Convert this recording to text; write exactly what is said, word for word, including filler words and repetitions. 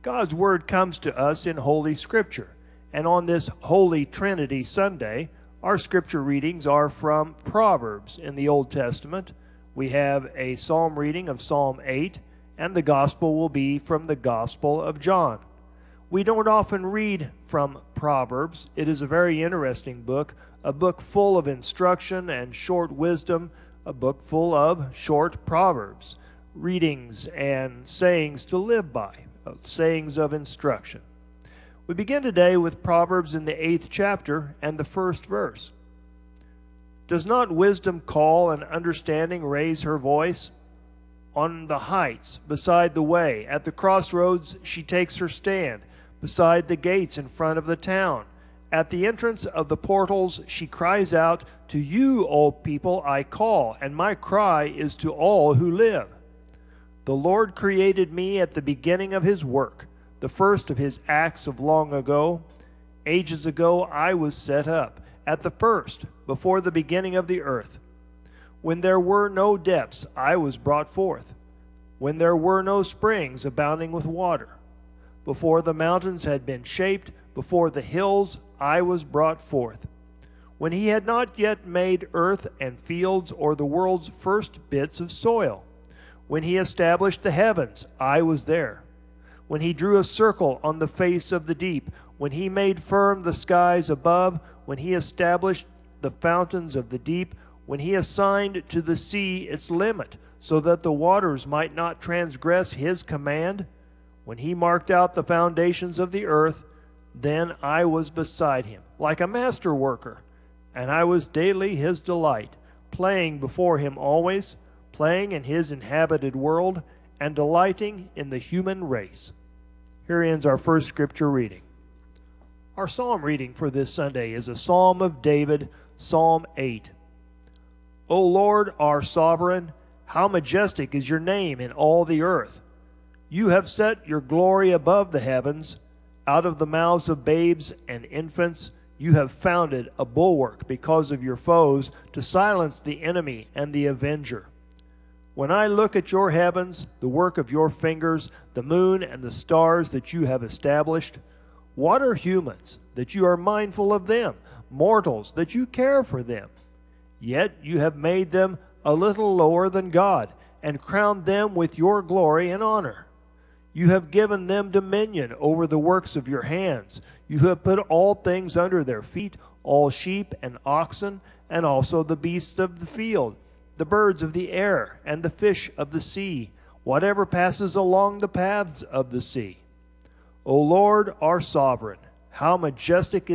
God's Word comes to us in Holy Scripture, and on this Holy Trinity Sunday, our Scripture readings are from Proverbs in the Old Testament. We have a psalm reading of Psalm eight, and the Gospel will be from the Gospel of John. We don't often read from Proverbs. It is a very interesting book, a book full of instruction and short wisdom, a book full of short proverbs, readings and sayings to live by, sayings of instruction. We begin today with Proverbs in the eighth chapter and the first verse. Does not wisdom call and understanding raise her voice? On the heights, beside the way, at the crossroads she takes her stand, beside the gates in front of the town. At the entrance of the portals she cries out, "To you, O people, I call, and my cry is to all who live." The Lord created me at the beginning of his work, the first of his acts of long ago. Ages ago I was set up, at the first, before the beginning of the earth. When there were no depths, I was brought forth, when there were no springs abounding with water. Before the mountains had been shaped, before the hills, I was brought forth. When he had not yet made earth and fields or the world's first bits of soil. When he established the heavens, I was there. When he drew a circle on the face of the deep, when he made firm the skies above, when he established the fountains of the deep, when he assigned to the sea its limit, so that the waters might not transgress his command, when he marked out the foundations of the earth, then I was beside him, like a master worker, and I was daily his delight, playing before him always, playing in his inhabited world, and delighting in the human race. Here ends our first scripture reading. Our psalm reading for this Sunday is a psalm of David, Psalm eight. O Lord, our sovereign, how majestic is your name in all the earth. You have set your glory above the heavens. Out of the mouths of babes and infants, you have founded a bulwark because of your foes, to silence the enemy and the avenger. When I look at your heavens, the work of your fingers, the moon and the stars that you have established, what are humans, that you are mindful of them, mortals, that you care for them? Yet you have made them a little lower than God, and crowned them with your glory and honor. You have given them dominion over the works of your hands. You have put all things under their feet, all sheep and oxen, and also the beasts of the field, the birds of the air, and the fish of the sea, whatever passes along the paths of the sea. O Lord, our sovereign, how majestic